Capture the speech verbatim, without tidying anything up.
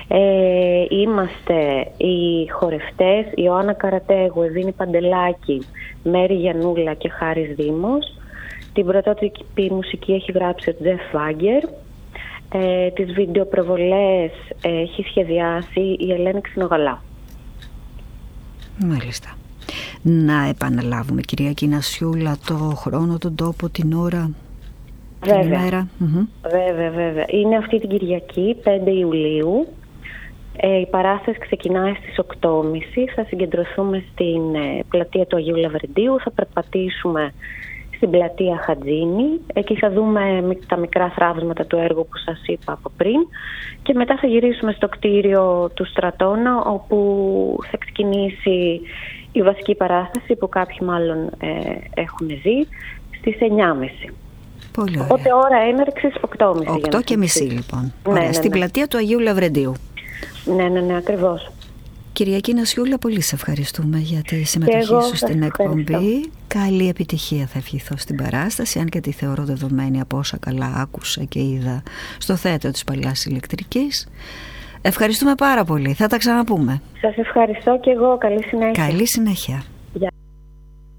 Ε, είμαστε οι χορευτές Ιωάννα Καρατέγου, Ευήνη Παντελάκη, Μέρη Γιαννούλα και Χάρης Δήμος. Την πρωτότυπη μουσική έχει γράψει ο Τζεφ Βάγκερ. Ε, τις βιντεοπροβολές έχει σχεδιάσει η Ελένη Ξινογαλά. Μάλιστα. Να επαναλάβουμε, κυρία Κινασιούλα, το χρόνο, τον τόπο, την ώρα, βέβαια. την ημέρα. Βέβαια, βέβαια. Είναι αυτή την Κυριακή, πέντε Ιουλίου. Ε, η παράσταση ξεκινάει στις οκτώ και μισή. Θα συγκεντρωθούμε στην ε, πλατεία του Αγίου Λαβρεντίου. Θα περπατήσουμε στην πλατεία Χατζίνη. Εκεί θα δούμε τα μικρά θράψματα του έργου που σας είπα από πριν. Και μετά θα γυρίσουμε στο κτίριο του Στρατώνα, όπου θα ξεκινήσει η βασική παράσταση που κάποιοι μάλλον ε, έχουν δει, στις εννιά και μισή. Πολύ ωραία. Οπότε ώρα έναρξης οκτώ και μισή. οκτώ και μισή λοιπόν. Ναι, ναι, ναι. Στην πλατεία του Αγίου Λαβρεντίου. Ναι, ναι, ναι, ακριβώς. Κυριακή Νασιούλα, πολύ σε ευχαριστούμε για τη συμμετοχή σου στην εκπομπή. Καλή επιτυχία θα ευχηθώ στην παράσταση, αν και τη θεωρώ δεδομένη από όσα καλά άκουσα και είδα στο θέατρο της Παλαιάς Ηλεκτρικής. Ευχαριστούμε πάρα πολύ. Θα τα ξαναπούμε. Σας ευχαριστώ και εγώ. Καλή συνέχεια. Καλή συνέχεια. Γεια.